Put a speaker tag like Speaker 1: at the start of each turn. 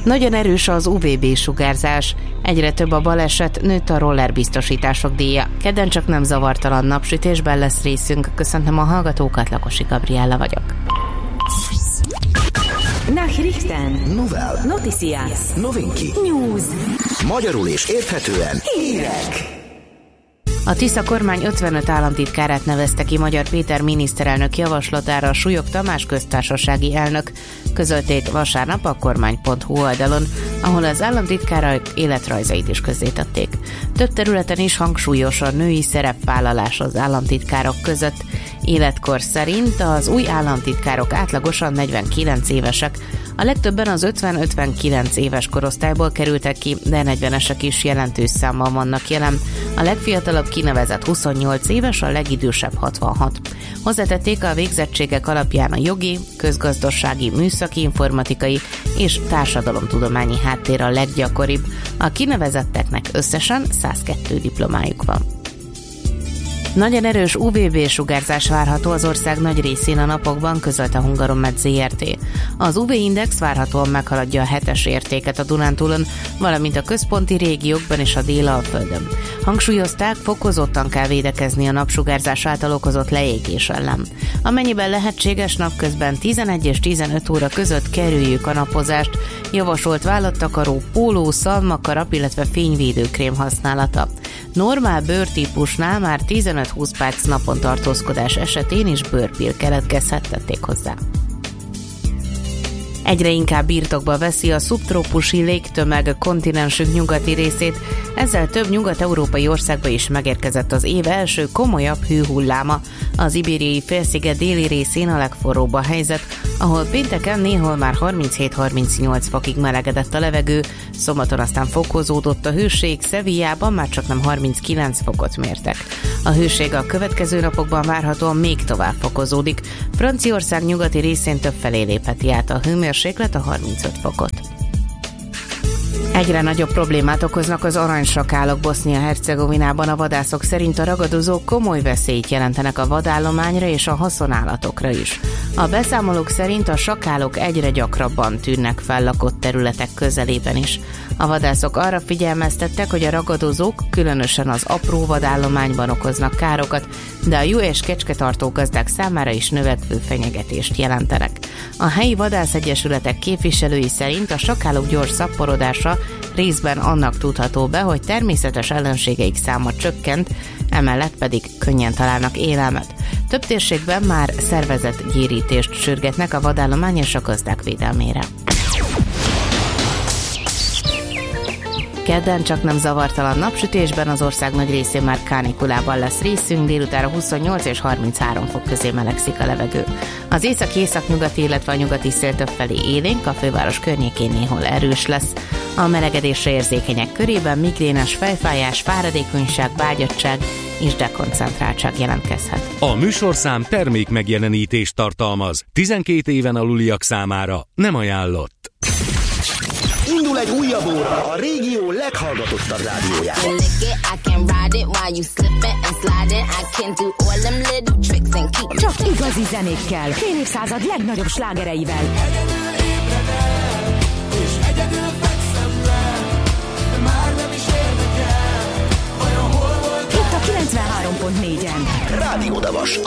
Speaker 1: Nagyon erős az UVB-sugárzás. Egyre több a baleset, nőtt a rollerbiztosítások díja. Kedden csak nem zavartalan napsütésben lesz részünk. Köszöntöm a hallgatókat, Lakosi Gabriella vagyok.
Speaker 2: Nachrichten.
Speaker 3: Novel.
Speaker 2: Noticias.
Speaker 3: Novinki.
Speaker 2: News.
Speaker 3: Magyarul és érthetően.
Speaker 2: Hírek.
Speaker 1: A Tisza kormány 55 államtitkárát nevezte ki Magyar Péter miniszterelnök javaslatára Súlyog Tamás köztársasági elnök, közölték vasárnap a kormány.hu oldalon, ahol az államtitkárok életrajzait is közzétették. Több területen is hangsúlyos a női szerepvállalás az államtitkárok között. Életkor szerint az új államtitkárok átlagosan 49 évesek, a legtöbben az 50-59 éves korosztályból kerültek ki, de 40-esek is jelentős számmal vannak jelen. A legfiatalabb kinevezett 28 éves, a legidősebb 66. Hozzátették, a végzettségek alapján a jogi, közgazdasági, műszaki, informatikai és társadalomtudományi háttér a leggyakoribb. A kinevezetteknek összesen 102 diplomájuk van. Nagyon erős UVB-sugárzás várható az ország nagy részén a napokban, közölte a Hungaromed Zrt. Az UV-index várhatóan meghaladja a 7-es értéket a Dunántúlon, valamint a központi régiókban és a Dél-Alföldön. Hangsúlyozták, fokozottan kell védekezni a napsugárzás által okozott leégés ellen. Amennyiben lehetséges, napközben 11 és 15 óra között kerüljük a napozást, javasolt vállattakaró, póló, szalmakarap, illetve fényvédőkrém használata. Normál bőrtípusnál már 15-20 perc napon tartózkodás esetén is bőrpír keletkezhet, tették hozzá. Egyre inkább birtokba veszi a szubtrópusi légtömeg kontinensünk nyugati részét, ezzel több nyugat-európai országba is megérkezett az év első komolyabb hőhulláma. Az ibériai félsziget déli részén a legforróbb a helyzet, ahol pénteken néhol már 37-38 fokig melegedett a levegő, szombaton aztán fokozódott a hőség, Sevillában már csaknem 39 fokot mértek. A hőség a következő napokban várhatóan még tovább fokozódik. Franciaország nyugati részén többfelé lépheti át a hőmérséklet a 35 fokot. Egyre nagyobb problémát okoznak az aranysakálok Bosznia-Hercegovinában. A vadászok szerint a ragadozók komoly veszélyt jelentenek a vadállományra és a haszonállatokra is. A beszámolók szerint a sakálok egyre gyakrabban tűnnek fel lakott területek közelében is. A vadászok arra figyelmeztettek, hogy a ragadozók különösen az apró vadállományban okoznak károkat, de a juh- és kecsketartó gazdák számára is növekvő fenyegetést jelentenek. A helyi vadászegyesületek képviselői szerint a sakálok gyors szapporodása részben annak tudható be, hogy természetes ellenségeik száma csökkent, emellett pedig könnyen találnak élelmet. Több térségben már szervezett gyérítést sürgetnek a vadállomány és a gazdák védelmére. Kedden csak nem zavartalan napsütésben, az ország nagy részén már kánikulában lesz részünk, délutánra 28 és 33 fok közé melegszik a levegő. Az észak-északnyugati, illetve a nyugati szél többfelé élénk, a főváros környékén néhol erős lesz. A melegedésre érzékenyek körében migrénes fejfájás, fáradékonyság, vágyattság és dekoncentráltság jelentkezhet.
Speaker 4: A műsorszám termék megjelenítést tartalmaz. 12 éven aluliak számára nem ajánlott.
Speaker 3: Indul egy újabb óra a régió leghallgatottabb rádiójában.
Speaker 2: Csak igazi zenékkel, fél évszázad legnagyobb slágereivel. Itt a 93.4-en.
Speaker 3: Rádió Davas,